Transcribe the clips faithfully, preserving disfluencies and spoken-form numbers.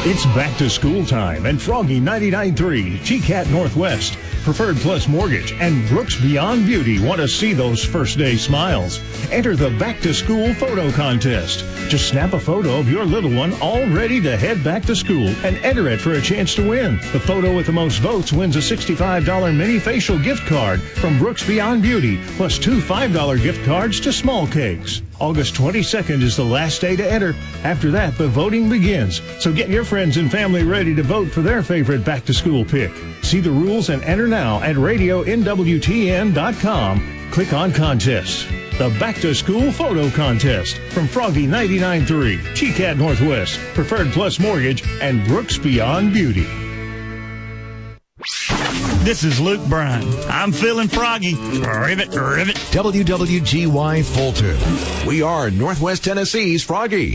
It's back to school time, and Froggy ninety-nine point three, G CAT Northwest, Preferred Plus Mortgage, and Brooks Beyond Beauty want to see those first day smiles. Enter the back to school photo contest. Just snap a photo of your little one all ready to head back to school and enter it for a chance to win. The photo with the most votes wins a sixty-five dollars mini facial gift card from Brooks Beyond Beauty, plus two five dollars gift cards to Small Cakes. August twenty-second is the last day to enter. After that, the voting begins. So get your friends and family ready to vote for their favorite back-to-school pick. See the rules and enter now at radio N W T N dot com. Click on Contests. The Back-to-School Photo Contest from Froggy ninety-nine point three, G CAT Northwest, Preferred Plus Mortgage, and Brooks Beyond Beauty. This is Luke Bryan. I'm feeling froggy. Rivet, rivet. W W G Y Fulton. We are Northwest Tennessee's Froggy.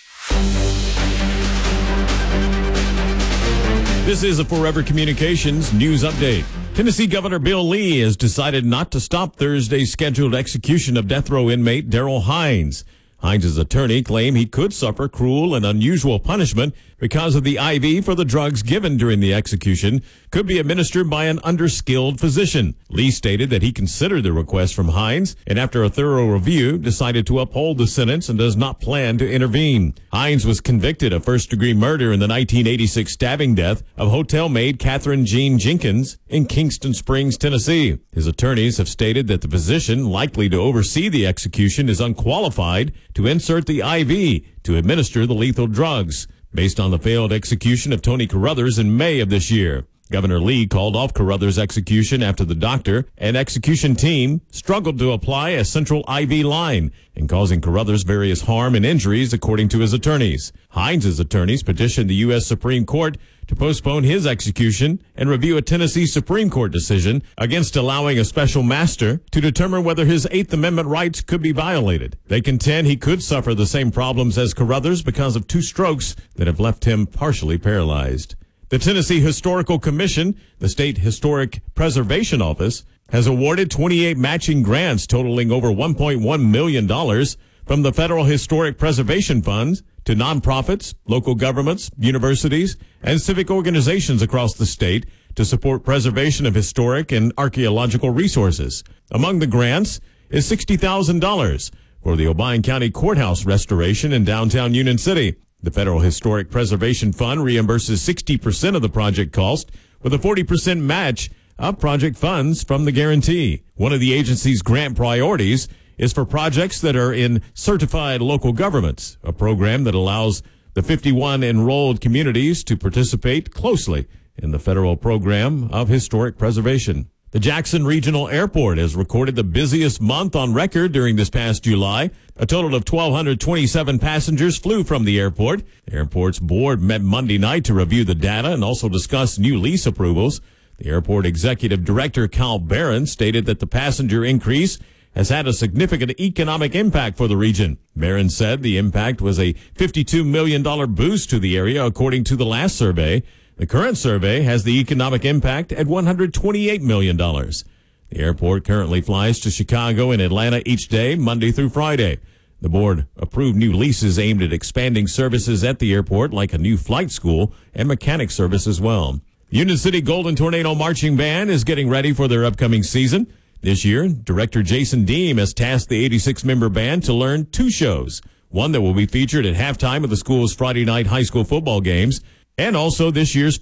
This is a Forever Communications news update. Tennessee Governor Bill Lee has decided not to stop Thursday's scheduled execution of death row inmate Darrell Hines. Hines' attorney claimed he could suffer cruel and unusual punishment because of the I V for the drugs given during the execution could be administered by an underskilled physician. Lee stated that he considered the request from Hines and after a thorough review decided to uphold the sentence and does not plan to intervene. Hines was convicted of first-degree murder in the nineteen eighty-six stabbing death of hotel maid Catherine Jean Jenkins in Kingston Springs, Tennessee. His attorneys have stated that the physician likely to oversee the execution is unqualified to insert the I V to administer the lethal drugs, based on the failed execution of Tony Carruthers in May of this year. Governor Lee called off Carruthers' execution after the doctor and execution team struggled to apply a central I V line and causing Carruthers various harm and injuries, according to his attorneys. Hines' attorneys petitioned the U S Supreme Court to postpone his execution and review a Tennessee Supreme Court decision against allowing a special master to determine whether his Eighth Amendment rights could be violated. They contend he could suffer the same problems as Carruthers because of two strokes that have left him partially paralyzed. The Tennessee Historical Commission, the state historic preservation office, has awarded twenty-eight matching grants totaling over one point one million dollars from the Federal Historic Preservation Funds to nonprofits, local governments, universities, and civic organizations across the state to support preservation of historic and archaeological resources. Among the grants is sixty thousand dollars for the Obion County Courthouse restoration in downtown Union City. The Federal Historic Preservation Fund reimburses sixty percent of the project cost with a forty percent match of project funds from the guarantee. One of the agency's grant priorities is for projects that are in certified local governments, a program that allows the fifty-one enrolled communities to participate closely in the federal program of historic preservation. The Jackson Regional Airport has recorded the busiest month on record during this past July. A total of one thousand two hundred twenty-seven passengers flew from the airport. The airport's board met Monday night to review the data and also discuss new lease approvals. The airport executive director, Kyle Barron, stated that the passenger increase has had a significant economic impact for the region. Barron said the impact was a fifty-two million dollars boost to the area, according to the last survey. The current survey has the economic impact at one hundred twenty-eight million dollars. The airport currently flies to Chicago and Atlanta each day, Monday through Friday. The board approved new leases aimed at expanding services at the airport, like a new flight school and mechanic service as well. Union City Golden Tornado Marching Band is getting ready for their upcoming season. This year, director Jason Deem has tasked the eighty-six member band to learn two shows, one that will be featured at halftime of the school's Friday night high school football games, and also this year's